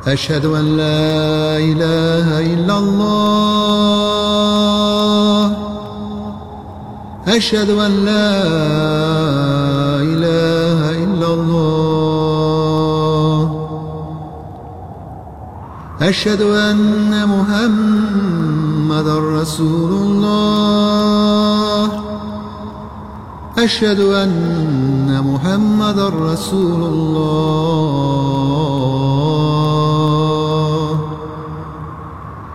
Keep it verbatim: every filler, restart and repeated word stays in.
أشهد أن لا إله إلا الله أشهد أن لا إله إلا الله أشهد أن محمدا رسول الله أشهد أن محمدا رسول الله